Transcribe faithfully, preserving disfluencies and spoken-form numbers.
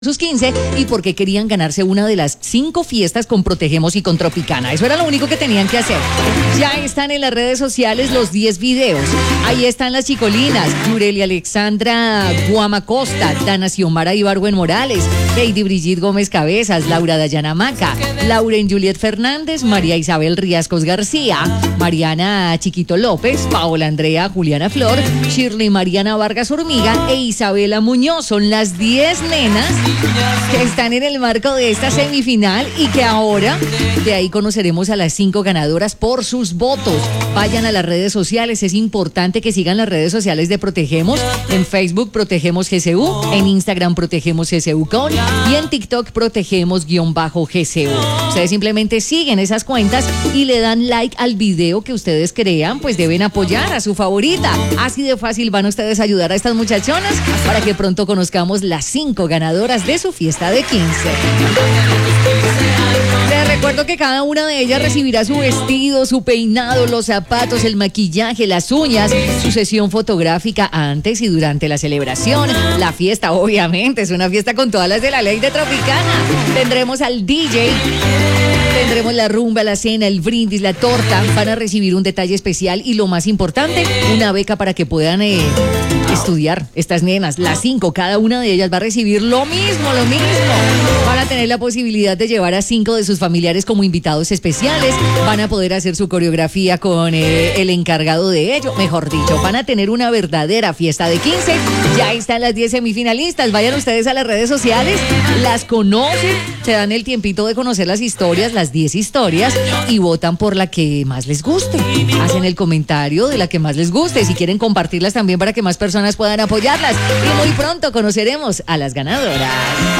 sus quince y porque querían ganarse una de las cinco fiestas con Protegemos y con Tropicana. Eso era lo único que tenían que hacer. Ya están en las redes sociales los diez videos. Ahí están las chicolinas: Yureli Alexandra Guamacosta, Dana Xiomara Ibargüen Morales, Heidi Brigitte Gómez Cabezas, Laura Dayana Maca, Lauren Juliet Fernández, María Isabel Riascos García, Mariana Chiquito López, Paola Andrea Juliana Flor, Shirley Mariana Vargas Hormiga e Isabela Muñoz. Son las diez nenas que están en el marco de esta semifinal y que ahora de ahí conoceremos a las cinco ganadoras por sus votos. Vayan a las redes sociales, es importante que sigan las redes sociales de Protegemos. En Facebook Protegemos G C U, en Instagram Protegemos G C U con y en TikTok Protegemos-G C U. Ustedes simplemente siguen esas cuentas y le dan like al video que ustedes crean, pues deben apoyar a su favorita. Así de fácil van ustedes a ayudar a estas muchachonas para que pronto conozcamos las cinco ganadoras de su fiesta de quince. Les recuerdo que cada una de ellas recibirá su vestido, su peinado, los zapatos, el maquillaje, las uñas, su sesión fotográfica antes y durante la celebración. La fiesta, obviamente, es una fiesta con todas las de la ley de Tropicana. Tendremos al D J, tendremos la rumba, la cena, el brindis, la torta. Van a recibir un detalle especial y lo más importante, una beca para que puedan eh, estudiar estas nenas. Las cinco, cada una de ellas va a recibir lo mismo, lo mismo. Van a tener la posibilidad de llevar a cinco de sus familiares como invitados especiales. Van a poder hacer su coreografía con eh, el encargado de ello. Mejor dicho, van a tener una verdadera fiesta de quince. Ya están las diez semifinalistas. Vayan ustedes a las redes sociales, las conocen, se dan el tiempito de conocer las historias, las diez historias, y votan por la que más les guste. Hacen el comentario de la que más les guste. Si quieren compartirlas también para que más personas puedan apoyarlas. Y muy pronto conoceremos a las ganadoras.